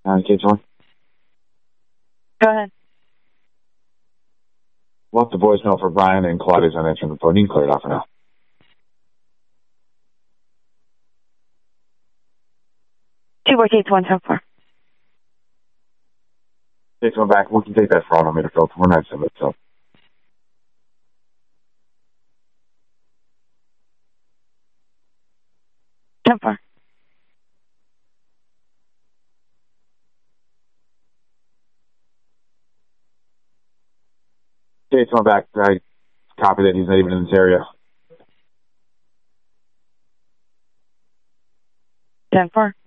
Case 1. Go ahead. Left the voicemail for Brian and Claudia's on answering the phone. You can clear it off for now. Two more Case 1 so far. Case 1 back. We can take that fraud on meter filter. We're not sending it, so. So far. Case 1 back. I copy that he's not even in this area. 10-4.